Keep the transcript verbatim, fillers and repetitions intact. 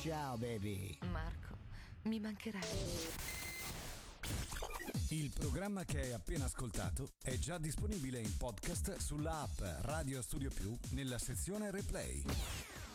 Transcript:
Ciao baby. Marco, mi mancherai. Il programma che hai appena ascoltato è già disponibile in podcast sulla app Radio Studio Più nella sezione Replay.